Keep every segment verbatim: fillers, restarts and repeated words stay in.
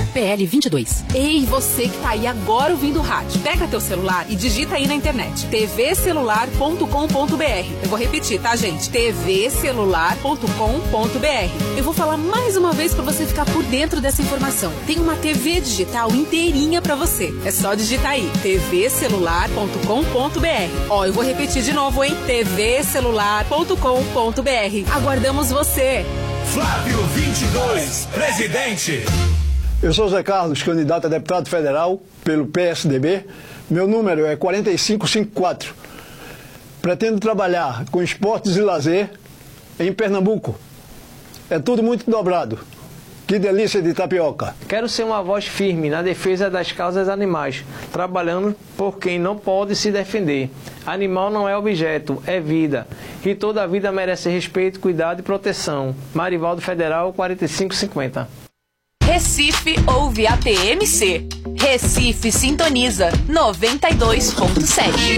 P L vinte e dois. Ei, você que tá aí agora ouvindo o rádio, pega teu celular e digita aí na internet, t v celular ponto com ponto b r. Eu vou repetir, tá, gente? t v celular ponto com ponto b r. Eu vou falar mais uma vez pra você ficar por dentro dessa informação. Tem uma T V digital inteirinha pra você. É só digitar aí, t v celular ponto com ponto b r. Ó, eu vou repetir de novo, hein? t v celular ponto com ponto b r. Aguardamos você. Flávio vinte e dois, presidente. Eu sou Zé Carlos, candidato a deputado federal pelo P S D B. Meu número é quatro cinco cinco quatro. Pretendo trabalhar com esportes e lazer em Pernambuco. É tudo muito dobrado. Que delícia de tapioca. Quero ser uma voz firme na defesa das causas animais, trabalhando por quem não pode se defender. Animal não é objeto, é vida. E toda vida merece respeito, cuidado e proteção. Marivaldo Federal, quatro cinco cinco zero. Recife ouve a T M C. Recife sintoniza noventa e dois ponto sete.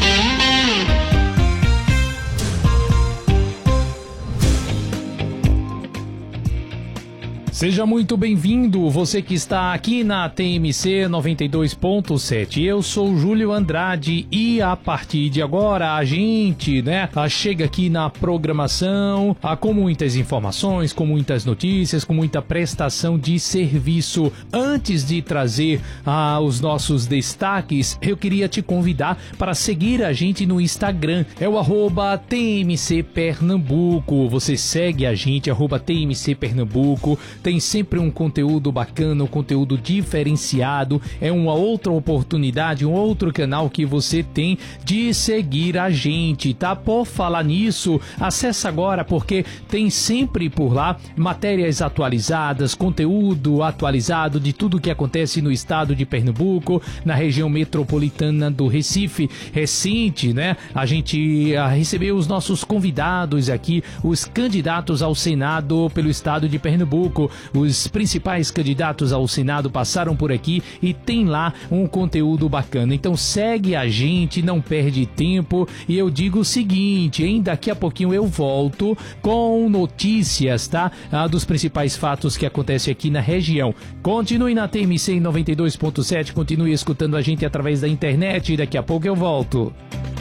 Seja muito bem-vindo, você que está aqui na T M C noventa e dois ponto sete. Eu sou Júlio Andrade e a partir de agora a gente, né, chega aqui na programação com muitas informações, com muitas notícias, com muita prestação de serviço. Antes de trazer ah, os nossos destaques, eu queria te convidar para seguir a gente no Instagram. É o arroba T M C Pernambuco. Você segue a gente, arroba T M C Pernambuco. Tem sempre um conteúdo bacana, um conteúdo diferenciado. É uma outra oportunidade, um outro canal que você tem de seguir a gente, tá? Por falar nisso, acessa agora porque tem sempre por lá matérias atualizadas, conteúdo atualizado de tudo que acontece no estado de Pernambuco, na região metropolitana do Recife. Recente, né? A gente a, recebeu os nossos convidados aqui, os candidatos ao Senado pelo estado de Pernambuco. Os principais candidatos ao Senado passaram por aqui e tem lá um conteúdo bacana. Então segue a gente, não perde tempo. E eu digo o seguinte, hein? Daqui a pouquinho eu volto com notícias, tá? Ah, dos principais fatos que acontecem aqui na região. Continue na T M C noventa e dois ponto sete, continue escutando a gente através da internet e daqui a pouco eu volto.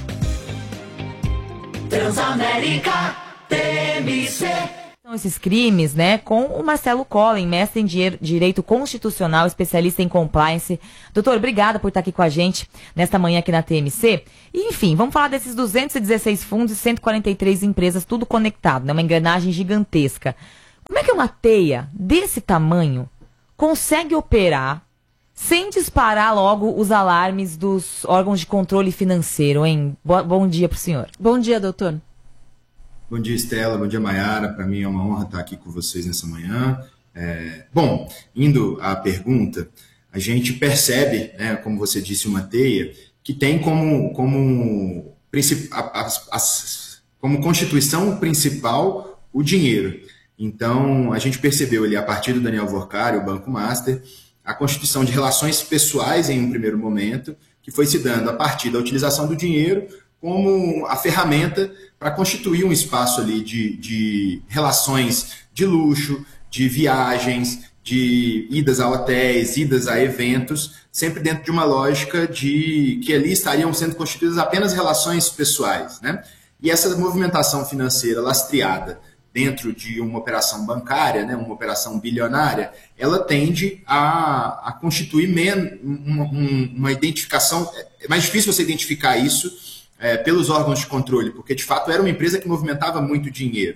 Transamérica T M C. Esses crimes, né, com o Marcelo Collin, mestre em Direito Constitucional, especialista em compliance. Doutor, obrigada por estar aqui com a gente nesta manhã aqui na T M C. E, enfim, vamos falar desses duzentos e dezesseis fundos e cento e quarenta e três empresas, tudo conectado, né, uma engrenagem gigantesca. Como é que uma teia desse tamanho consegue operar sem disparar logo os alarmes dos órgãos de controle financeiro, hein? Bo- bom dia para o senhor. Bom dia, doutor. Bom dia, Estela. Bom dia, Maiara. Para mim é uma honra estar aqui com vocês nessa manhã. É... Bom, indo à pergunta, a gente percebe, né, como você disse, uma teia que tem como, como, princip... as, as, como constituição principal o dinheiro. Então, a gente percebeu ali, a partir do Daniel Vorcari, o Banco Master, a constituição de relações pessoais em um primeiro momento, que foi se dando a partir da utilização do dinheiro como a ferramenta para constituir um espaço ali de, de relações de luxo, de viagens, de idas a hotéis, idas a eventos, sempre dentro de uma lógica de que ali estariam sendo constituídas apenas relações pessoais, né? E essa movimentação financeira lastreada dentro de uma operação bancária, né, uma operação bilionária, ela tende a, a constituir men- uma, uma identificação. É mais difícil você identificar isso É, pelos órgãos de controle, porque de fato era uma empresa que movimentava muito dinheiro.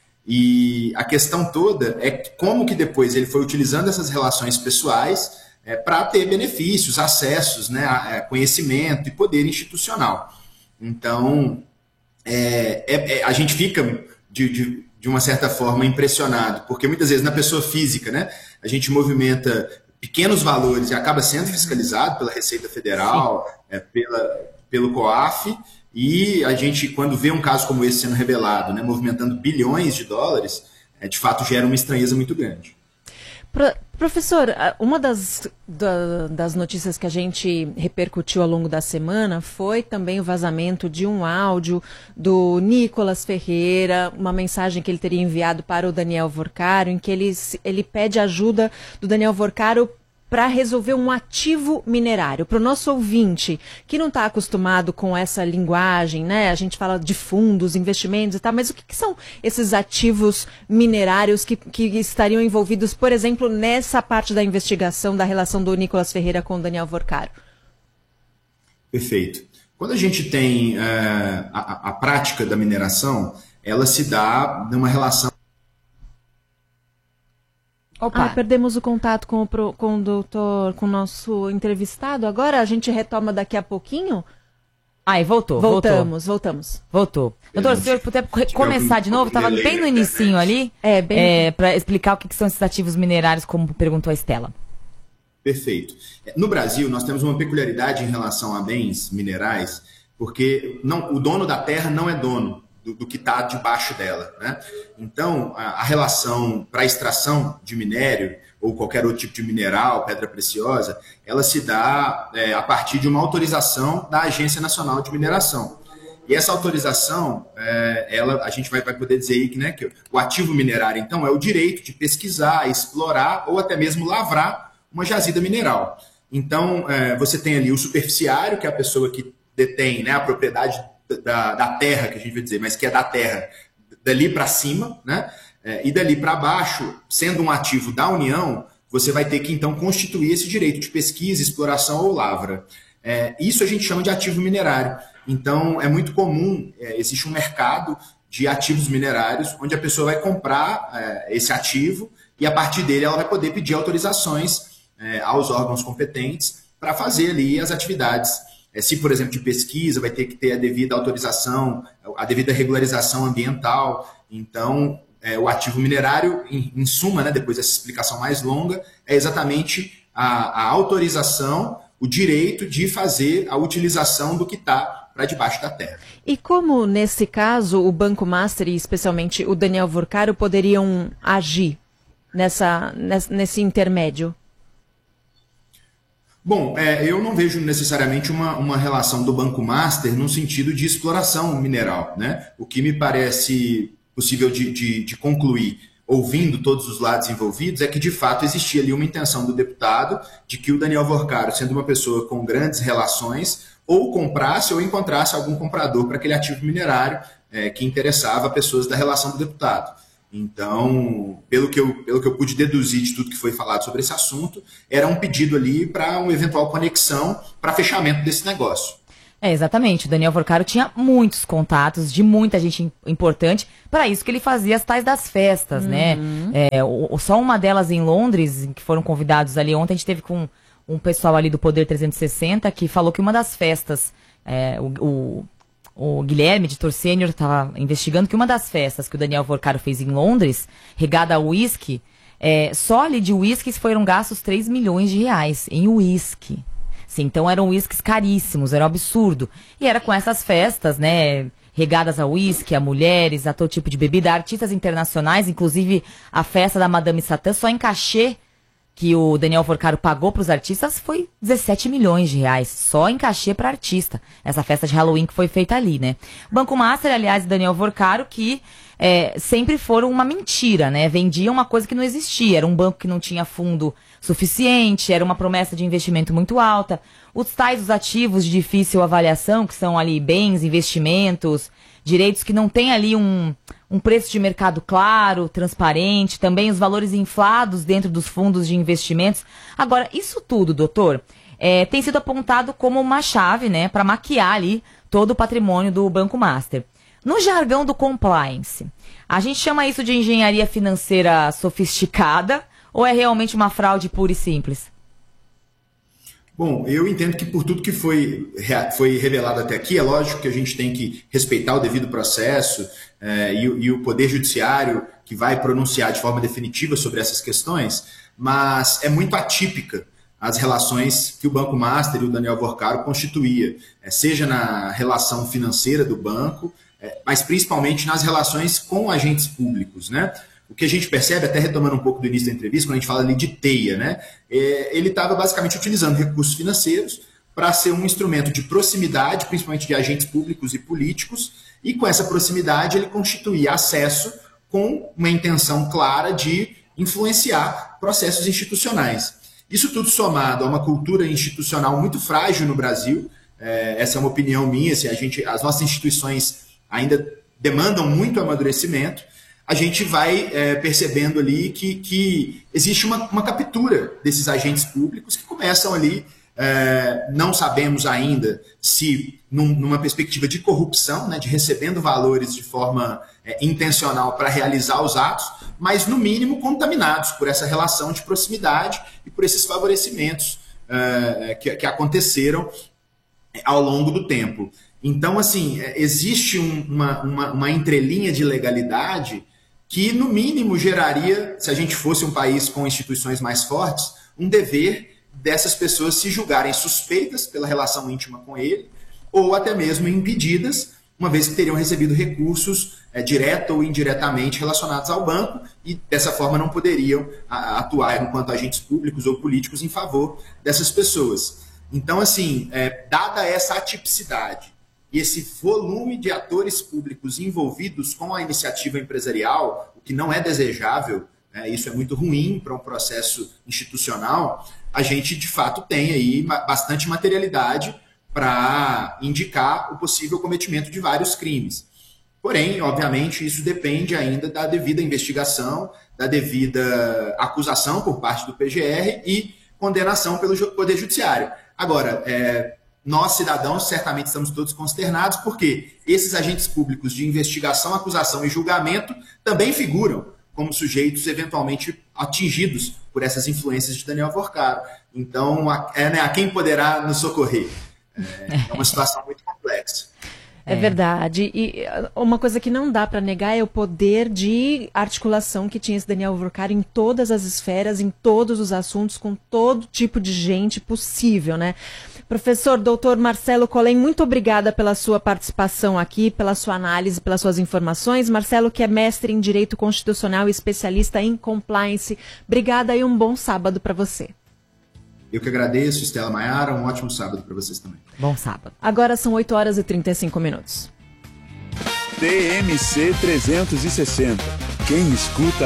E a questão toda é como que depois ele foi utilizando essas relações pessoais é, para ter benefícios, acessos, né, a, a conhecimento e poder institucional. Então, é, é, a gente fica, de, de, de uma certa forma, impressionado, porque muitas vezes na pessoa física, né, a gente movimenta pequenos valores e acaba sendo fiscalizado pela Receita Federal, é, pela... pelo COAF, e a gente, quando vê um caso como esse sendo revelado, né, movimentando bilhões de dólares, é, de fato gera uma estranheza muito grande. Pro, professor, uma das, da, das notícias que a gente repercutiu ao longo da semana foi também o vazamento de um áudio do Nicolas Ferreira, uma mensagem que ele teria enviado para o Daniel Vorcari, em que ele, ele pede ajuda do Daniel Vorcari para resolver um ativo minerário. Para o nosso ouvinte que não está acostumado com essa linguagem, né? A gente fala de fundos, investimentos e tal, mas o que, que são esses ativos minerários que, que estariam envolvidos, por exemplo, nessa parte da investigação da relação do Nicolas Ferreira com o Daniel Vorcaro? Perfeito. Quando a gente tem é, a, a prática da mineração, ela se dá numa relação... Opa. Ah, perdemos o contato com o, com o doutor, com o nosso entrevistado. Agora a gente retoma daqui a pouquinho. Ai, voltou, voltamos, voltou. voltamos. Voltou. Doutor, se o senhor puder começar de novo, estava bem no inicinho ali, é, bem é, para explicar o que, que são esses ativos minerários, como perguntou a Estela. Perfeito. No Brasil, nós temos uma peculiaridade em relação a bens minerais, porque não, o dono da terra não é dono do, do que está debaixo dela, né? Então, a, a relação para a extração de minério ou qualquer outro tipo de mineral, pedra preciosa, ela se dá é, a partir de uma autorização da Agência Nacional de Mineração. E essa autorização, é, ela, a gente vai, vai poder dizer aí que, né, que o ativo minerário, então, é o direito de pesquisar, explorar ou até mesmo lavrar uma jazida mineral. Então, é, você tem ali o superficiário, que é a pessoa que detém, né, a propriedade da, da terra, que a gente vai dizer, mas que é da terra dali para cima, né? É, e dali para baixo, sendo um ativo da União, você vai ter que, então, constituir esse direito de pesquisa, exploração ou lavra. É, isso a gente chama de ativo minerário. Então, é muito comum, é, existe um mercado de ativos minerários, onde a pessoa vai comprar é, esse ativo e, a partir dele, ela vai poder pedir autorizações é, aos órgãos competentes para fazer ali as atividades. É, se, por exemplo, de pesquisa, vai ter que ter a devida autorização, a devida regularização ambiental. Então, é, o ativo minerário, em, em suma, né, depois dessa explicação mais longa, é exatamente a, a autorização, o direito de fazer a utilização do que está para debaixo da terra. E como, nesse caso, o Banco Master e especialmente o Daniel Vorcaro poderiam agir nessa, nesse intermédio? Bom, é, eu não vejo necessariamente uma, uma relação do Banco Master no sentido de exploração mineral, né? O que me parece possível de, de, de concluir, ouvindo todos os lados envolvidos, é que de fato existia ali uma intenção do deputado de que o Daniel Vorcaro, sendo uma pessoa com grandes relações, ou comprasse ou encontrasse algum comprador para aquele ativo minerário é, que interessava pessoas da relação do deputado. Então, pelo que, eu, pelo que eu pude deduzir de tudo que foi falado sobre esse assunto, era um pedido ali para uma eventual conexão para fechamento desse negócio. É, exatamente. O Daniel Vorcaro tinha muitos contatos de muita gente importante, para isso que ele fazia as tais das festas, uhum. né? É, o, só uma delas em Londres, que foram convidados ali ontem, a gente teve com um pessoal ali do Poder trezentos e sessenta que falou que uma das festas, é, o, o, o Guilherme de Tor Sênior estava investigando que uma das festas que o Daniel Vorcaro fez em Londres, regada a uísque, é, só ali de uísques foram gastos três milhões de reais em uísque. Sim, então eram uísques caríssimos, era um absurdo. E era com essas festas, né, regadas a uísque, a mulheres, a todo tipo de bebida, artistas internacionais, inclusive a festa da Madame Satã, só em cachê que o Daniel Vorcaro pagou para os artistas foi dezessete milhões de reais, só em cachê para artista. Essa festa de Halloween que foi feita ali, né? Banco Master, aliás, e Daniel Vorcaro, que é, sempre foram uma mentira, né? Vendiam uma coisa que não existia. Era um banco que não tinha fundo suficiente, era uma promessa de investimento muito alta. Os tais os ativos de difícil avaliação, que são ali bens, investimentos, direitos que não têm ali um, um preço de mercado claro, transparente, também os valores inflados dentro dos fundos de investimentos. Agora, isso tudo, doutor, é, tem sido apontado como uma chave, né, para maquiar ali todo o patrimônio do Banco Master. No jargão do compliance, a gente chama isso de engenharia financeira sofisticada ou é realmente uma fraude pura e simples? Bom, eu entendo que por tudo que foi, foi revelado até aqui, é lógico que a gente tem que respeitar o devido processo é, e, e o Poder Judiciário que vai pronunciar de forma definitiva sobre essas questões, mas é muito atípica as relações que o Banco Master e o Daniel Vorcaro constituía, é, seja na relação financeira do banco, é, mas principalmente nas relações com agentes públicos, né? O que a gente percebe, até retomando um pouco do início da entrevista, quando a gente fala ali de teia, né? É, ele estava basicamente utilizando recursos financeiros para ser um instrumento de proximidade, principalmente de agentes públicos e políticos, e com essa proximidade ele constituía acesso com uma intenção clara de influenciar processos institucionais. Isso tudo somado a uma cultura institucional muito frágil no Brasil, é, essa é uma opinião minha, assim, a gente, as nossas instituições ainda demandam muito amadurecimento, a gente vai é, percebendo ali que, que existe uma, uma captura desses agentes públicos que começam ali, é, não sabemos ainda se num, numa perspectiva de corrupção, né, de recebendo valores de forma é, intencional para realizar os atos, mas no mínimo contaminados por essa relação de proximidade e por esses favorecimentos é, que, que aconteceram ao longo do tempo. Então, assim, existe um, uma, uma, uma entrelinha de legalidade que, no mínimo, geraria, se a gente fosse um país com instituições mais fortes, um dever dessas pessoas se julgarem suspeitas pela relação íntima com ele, ou até mesmo impedidas, uma vez que teriam recebido recursos é, direto ou indiretamente relacionados ao banco e, dessa forma, não poderiam a, atuar enquanto agentes públicos ou políticos em favor dessas pessoas. Então, assim, é, dada essa atipicidade e esse volume de atores públicos envolvidos com a iniciativa empresarial, o que não é desejável, né, isso é muito ruim para um processo institucional, a gente, de fato, tem aí bastante materialidade para indicar o possível cometimento de vários crimes. Porém, obviamente, isso depende ainda da devida investigação, da devida acusação por parte do P G R e condenação pelo Poder Judiciário. Agora, é, nós, cidadãos, certamente estamos todos consternados, porque esses agentes públicos de investigação, acusação e julgamento também figuram como sujeitos eventualmente atingidos por essas influências de Daniel Porcaro. Então, a, é, né, a quem poderá nos socorrer? É, é uma situação muito complexa. É verdade. E uma coisa que não dá para negar é o poder de articulação que tinha esse Daniel Porcaro em todas as esferas, em todos os assuntos, com todo tipo de gente possível, né? Professor doutor Marcelo Collen, muito obrigada pela sua participação aqui, pela sua análise, pelas suas informações. Marcelo, que é mestre em Direito Constitucional e especialista em Compliance. Obrigada e um bom sábado para você. Eu que agradeço, Estela Maiara, um ótimo sábado para vocês também. Bom sábado. Agora são oito horas e trinta e cinco minutos. T M C trezentos e sessenta. Quem escuta